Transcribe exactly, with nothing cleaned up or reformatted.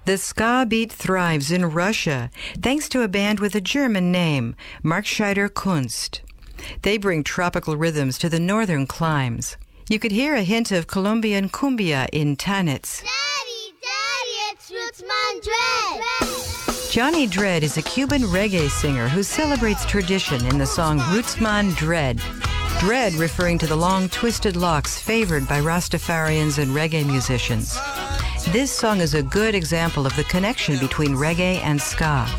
The ska beat thrives in Russia thanks to a band with a German name, Markscheider Kunst. They bring tropical rhythms to the northern climes. You could hear a hint of Colombian cumbia in Tanitz. Daddy, Daddy, it's Rootsman Dread! Johnny Dread is a Cuban reggae singer who celebrates tradition in the song Rootsman Dread. Dread referring to the long twisted locks favored by Rastafarians and reggae musicians. This song is a good example of the connection between reggae and ska.